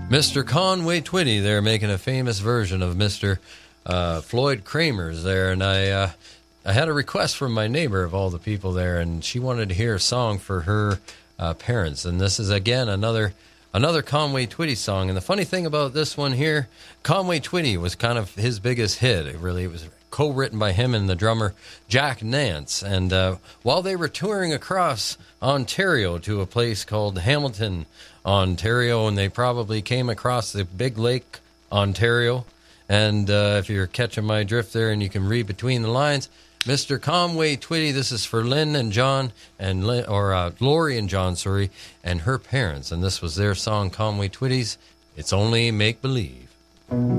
Mr. Conway Twitty there making a famous version of Mr. Floyd Kramer's there. And I had a request from my neighbor of all the people there, and she wanted to hear a song for her parents. And this is, again, another Conway Twitty song. And the funny thing about this one here, Conway Twitty was kind of his biggest hit. It was co-written by him and the drummer Jack Nance. And while they were touring across Ontario to a place called Hamilton, Ontario, and they probably came across the Big Lake, Ontario. And if you're catching my drift there and you can read between the lines, Mr. Conway Twitty, this is for Lynn and John, Lori and John, and her parents. And this was their song, Conway Twitty's It's Only Make Believe.